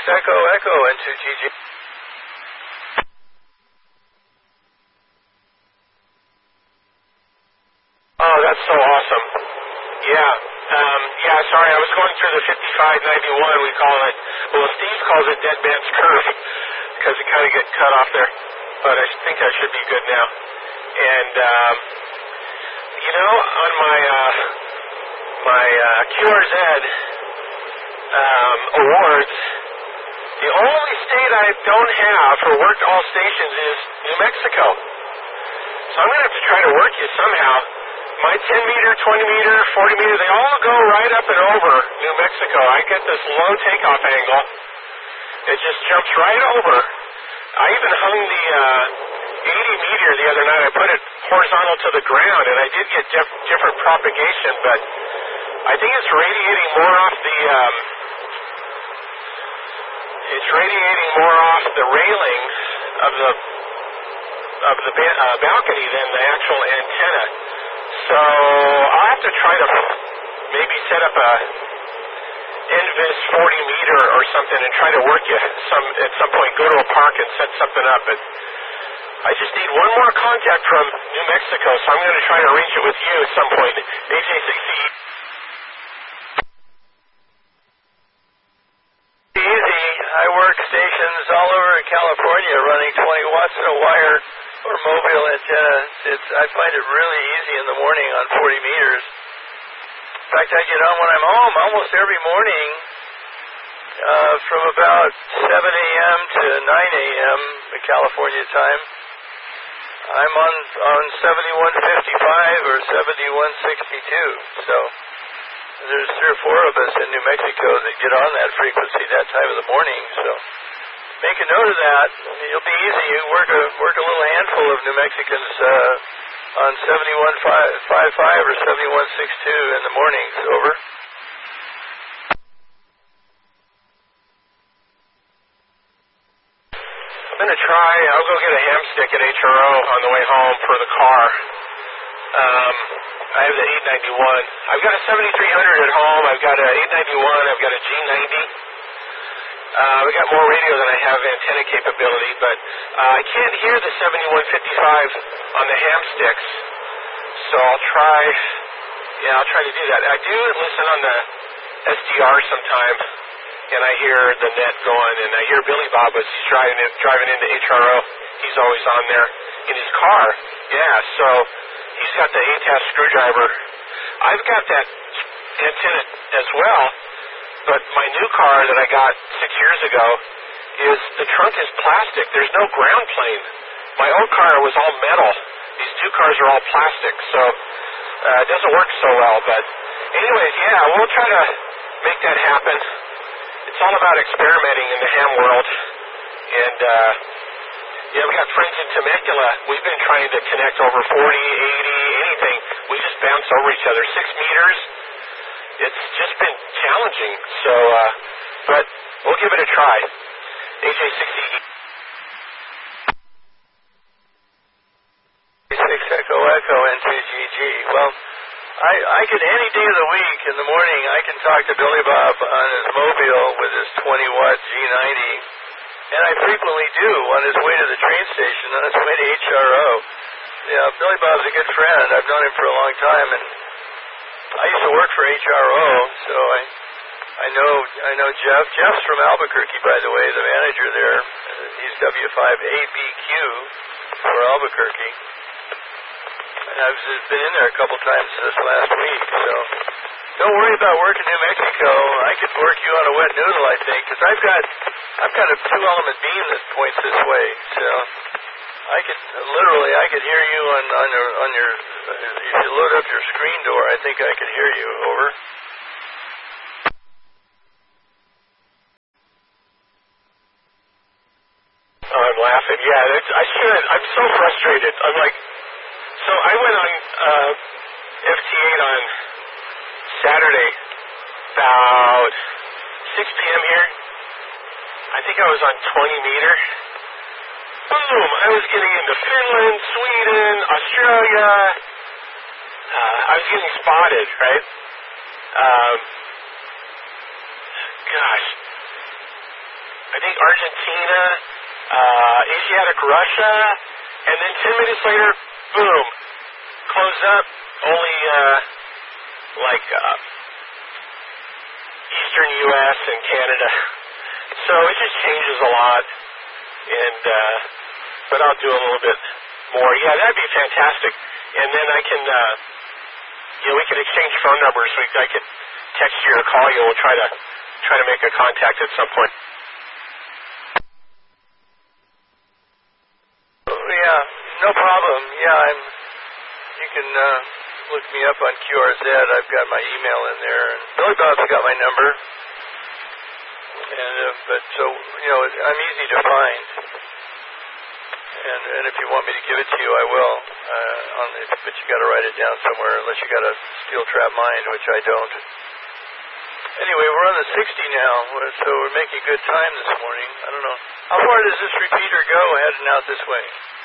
Echo Echo into GG. Oh, that's so awesome. Yeah. Sorry, I was going through the 5591, we call it. Well, Steve calls it Dead Man's Curve because it kind of gets cut off there. But I think I should be good now. And, on my QRZ awards, the only state I don't have for worked all stations is New Mexico. So I'm going to have to try to work you somehow. My 10 meter, 20 meter, 40 meter, they all go right up and over New Mexico. I get this low takeoff angle. It just jumps right over. I even hung the 80 meter the other night. I put it horizontal to the ground, and I did get different propagation, but I think it's radiating more off the railings of the balcony than the actual antenna. So I'll have to try to maybe set up a Invis 40 meter or something and try to work you at some point. Go to a park and set something up. But I just need one more contact from New Mexico, so I'm going to try to arrange it with you at some point. AJ6E. Easy. I work stations all over California running 20 watts in a wire or mobile antenna. I find it really easy in the morning on 40 meters. In fact, I get on when I'm home almost every morning from about 7 a.m. to 9 a.m. California time. I'm on 7155 or 7162. So there's 3 or 4 of us in New Mexico that get on that frequency that time of the morning. So make a note of that. It'll be easy. You work a little handful of New Mexicans on 7155 or 7162 in the mornings. Over. I'm going to try. I'll go get a ham stick at HRO on the way home for the car. I have the 891. I've got a 7300 at home. I've got a 891. I've got a G90. We got more radio than I have antenna capability, but I can't hear the 7155 on the ham sticks, so I'll try to do that. I do listen on the SDR sometime, and I hear the net going, and I hear Billy Bob as he's driving into HRO. He's always on there in his car. Yeah, so he's got the ATAS screwdriver. I've got that antenna as well. But my new car that I got 6 years ago the trunk is plastic. There's no ground plane. My old car was all metal. These new cars are all plastic, so it doesn't work so well. But anyways, yeah, we'll try to make that happen. It's all about experimenting in the ham world. And, we got friends in Temecula. We've been trying to connect over 40, 80, anything. We just bounce over each other. 6 meters. It's just been challenging, so, but we'll give it a try. AJ6E. 6 Echo Echo into GG. Well, I can, any day of the week in the morning, I can talk to Billy Bob on his mobile with his 20-watt G90, and I frequently do on his way to the train station, on his way to HRO. Yeah, Billy Bob's a good friend. I've known him for a long time, and I used to work for HRO, so I know Jeff. Jeff's from Albuquerque, by the way, the manager there. He's W5ABQ for Albuquerque. And I've been in there a couple times this last week, so don't worry about working New Mexico. I could work you on a wet noodle, I think, because I've got a 2-element beam that points this way, so I could hear you on your if you load up your screen door, I think I could hear you. Over. Oh, I'm laughing. Yeah, I should. I'm so frustrated. I'm like, so I went on FT8 on Saturday about 6 p.m. here. I think I was on 20 meter. Boom! I was getting into Finland, Sweden, Australia. I was getting spotted, right? Gosh. I think Argentina, Asiatic Russia, and then 10 minutes later, boom, close up, only eastern U.S. and Canada. So it just changes a lot, and but I'll do a little bit more. Yeah, that'd be fantastic. And then I can, we can exchange phone numbers. I could text you or call you. We'll try to make a contact at some point. Yeah, no problem. Yeah, you can look me up on QRZ. I've got my email in there, and Billy Bob's got my number. And but so I'm easy to find. And if you want me to give it to you, I will. But you got to write it down somewhere, unless you got a steel trap mind, which I don't. Anyway, we're on the 60 now, so we're making good time this morning. I don't know. How far does this repeater go heading out this way?